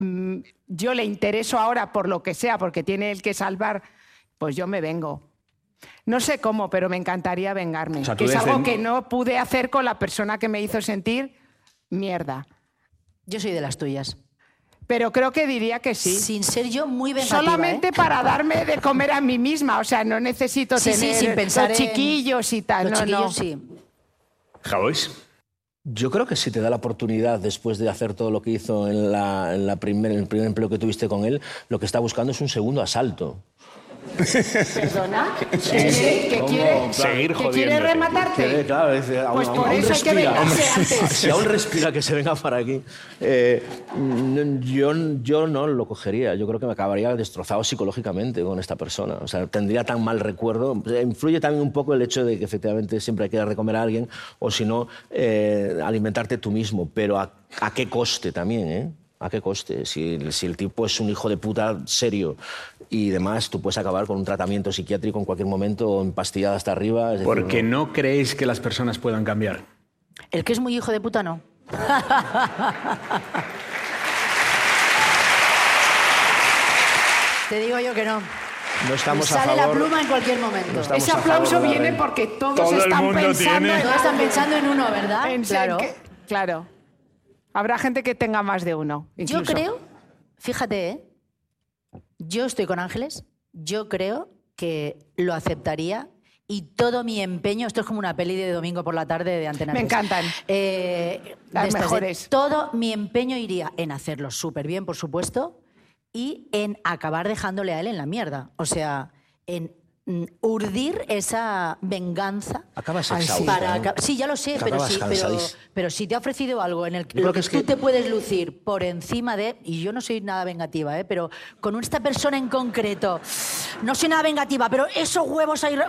yo le intereso ahora por lo que sea, porque tiene él que salvar, pues yo me vengo. No sé cómo, pero me encantaría vengarme. O sea, que es algo que no pude hacer con la persona que me hizo sentir mierda. Yo soy de las tuyas. Pero creo que diría que sí. Sin ser yo muy vengativa. Solamente para darme de comer a mí misma. O sea, no necesito tener sin pensar los chiquillos y tal. Los chiquillos, no. sí. ¿Javois? Yo creo que si te da la oportunidad, después de hacer todo lo que hizo en el primer empleo que tuviste con él, lo que está buscando es un segundo asalto. ¿Perdona? ¿Que quiere seguir jodiendo? ¿Quiere rematarte? Claro, dice, pues por eso hay que vengarse antes. Si aún respira, que se venga para aquí. Yo no lo cogería. Yo creo que me acabaría destrozado psicológicamente con esta persona. O sea, tendría tan mal recuerdo. Influye también un poco el hecho de que efectivamente siempre hay que dar de comer a alguien, o si no, alimentarte tú mismo. Pero ¿a qué coste también, eh? ¿A qué coste? Si el tipo es un hijo de puta serio y demás, tú puedes acabar con un tratamiento psiquiátrico en cualquier momento o empastillado hasta arriba. Porque no creéis que las personas puedan cambiar. El que es muy hijo de puta, no. Te digo yo que no. No estamos sale a favor, la pluma en cualquier momento. No ese aplauso viene porque todos están pensando en uno, ¿verdad? Claro. Claro. Habrá gente que tenga más de uno. Incluso. Yo creo, fíjate, yo estoy con Ángeles, yo creo que lo aceptaría y todo mi empeño, esto es como una peli de domingo por la tarde de Antena 3. Me encantan. Las mejores. Todo mi empeño iría en hacerlo súper bien, por supuesto, y en acabar dejándole a él en la mierda. O sea, en urdir esa venganza. Acabas exhausto. Sí, ya lo sé, pero si te ha ofrecido algo en el que tú te puedes lucir por encima de... Y yo no soy nada vengativa, pero con esta persona en concreto, no soy nada vengativa, pero esos huevos ahí...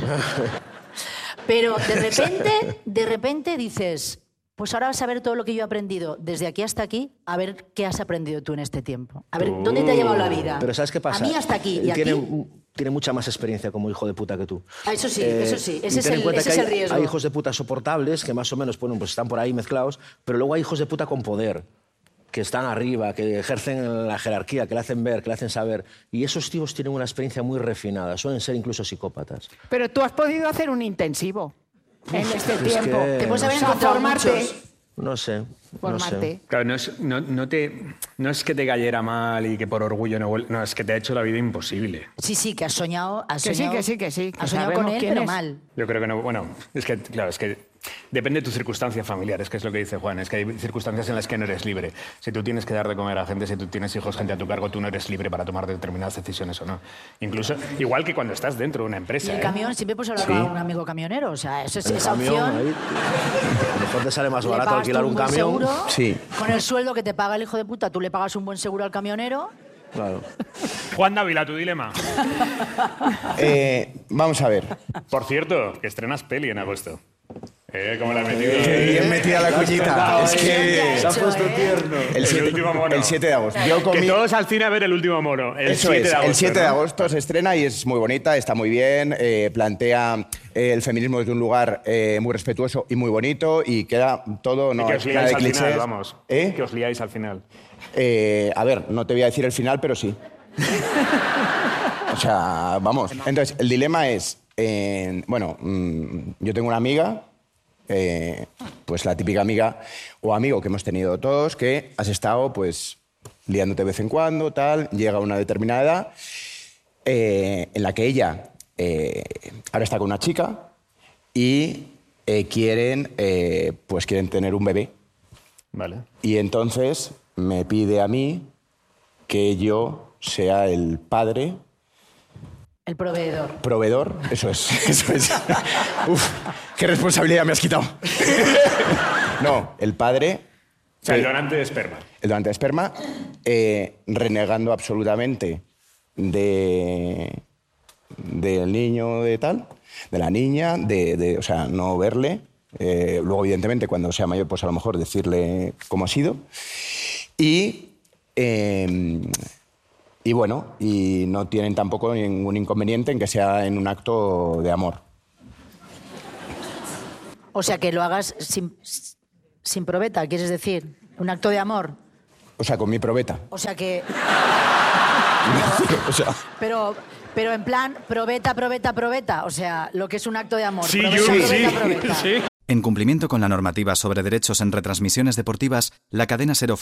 Pero de repente dices... Pues ahora vas a ver todo lo que yo he aprendido desde aquí hasta aquí, a ver qué has aprendido tú en este tiempo. A ver, ¿dónde te ha llevado la vida? Pero ¿sabes qué pasa? A mí hasta aquí. ¿Y tiene mucha más experiencia como hijo de puta que tú. Eso sí. Ese es el riesgo. Hay hijos de puta soportables que más o menos pues están por ahí mezclados, pero luego hay hijos de puta con poder, que están arriba, que ejercen la jerarquía, que le hacen ver, que le hacen saber. Y esos tíos tienen una experiencia muy refinada, suelen ser incluso psicópatas. Pero tú has podido hacer un intensivo. En este tiempo. Te puedes haber encontrado muchos. No sé. Formarte. Claro, no es que te cayera mal y que por orgullo no, es que te ha hecho la vida imposible. Sí, que has soñado. Que sí. Has soñado con él, pero mal. Yo creo que no. Bueno, es que depende de tus circunstancias familiares, que es lo que dice Juan. Es que hay circunstancias en las que no eres libre. Si tú tienes que dar de comer a gente, si tú tienes hijos, gente a tu cargo, tú no eres libre para tomar determinadas decisiones o no. Incluso, igual que cuando estás dentro de una empresa. Y el camión, siempre puedes hablar con un amigo camionero. O sea, esa opción... Ahí, a lo mejor te sale más barato alquilar un camión. Seguro, sí. Con el sueldo que te paga el hijo de puta, tú le pagas un buen seguro al camionero. Claro. Juan Dávila, tu dilema. Vamos a ver. Por cierto, que estrenas peli en agosto. ¿Cómo la has metido? Qué bien metida la cuñita. Es que se ha puesto tierno. El último mono. El 7 de agosto. Que todos al cine a ver El último mono. El 7 de agosto. El 7 de agosto se estrena y es muy bonita, está muy bien, plantea el feminismo desde un lugar muy respetuoso y muy bonito y queda todo... No, que os liáis al final, vamos. Que os liáis al final. A ver, no te voy a decir el final, pero sí. O sea, vamos. Entonces, el dilema es... yo tengo una amiga... pues la típica amiga o amigo que hemos tenido todos, que has estado pues liándote de vez en cuando, tal, llega a una determinada edad en la que ella ahora está con una chica y quieren tener un bebé. Vale. Y entonces me pide a mí que yo sea el padre. El proveedor. Proveedor, eso es. Uf, qué responsabilidad me has quitado. No, el padre... O sea, el donante de esperma. El donante de esperma, renegando absolutamente del niño de tal, de la niña, o sea, no verle. Luego, evidentemente, cuando sea mayor, pues a lo mejor decirle cómo ha sido. Y bueno, y no tienen tampoco ningún inconveniente en que sea en un acto de amor. O sea, que lo hagas sin probeta, ¿quieres decir? ¿Un acto de amor? O sea, con mi probeta. O sea que... O sea... Pero en plan, probeta. O sea, lo que es un acto de amor. Sí, probeta. En cumplimiento con la normativa sobre derechos en retransmisiones deportivas, la cadena SER